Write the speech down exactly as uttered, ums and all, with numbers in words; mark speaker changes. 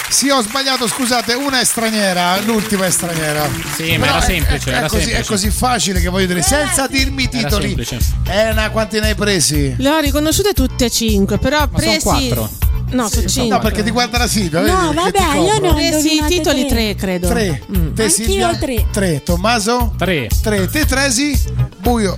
Speaker 1: Sì, ho sbagliato, scusate, una è straniera, l'ultima è straniera.
Speaker 2: Sì, ma era semplice,
Speaker 1: È,
Speaker 2: era
Speaker 1: è, così,
Speaker 2: semplice.
Speaker 1: è così facile che voglio dire, senza dirmi i
Speaker 2: Era
Speaker 1: titoli.
Speaker 2: semplice.
Speaker 1: Elena, quanti ne hai presi?
Speaker 3: Le ho riconosciute tutte e cinque, però
Speaker 2: Ma
Speaker 3: presi.
Speaker 2: sono quattro.
Speaker 3: No, sono cinque.
Speaker 1: No, perché ti guarda la Silvia.
Speaker 4: No,
Speaker 1: vedi, che
Speaker 4: vabbè,
Speaker 1: ti
Speaker 4: io
Speaker 1: copro.
Speaker 4: ne ho
Speaker 3: Presi i
Speaker 4: indovinate
Speaker 3: titoli
Speaker 4: tre.
Speaker 3: tre, credo.
Speaker 1: Tre.
Speaker 3: Mm.
Speaker 1: Te
Speaker 4: Anch'io
Speaker 1: Silvia?
Speaker 4: tre.
Speaker 1: Tre. Tommaso?
Speaker 2: Tre.
Speaker 1: Tre. Te Tresi? Buio.